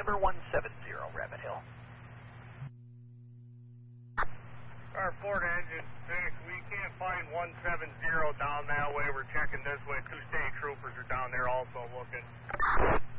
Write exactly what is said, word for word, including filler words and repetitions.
November one seven zero, Rabbit Hill. Car four to engine six, we can't find one seven zero down that way. We're checking this way. Two state troopers are down there also looking.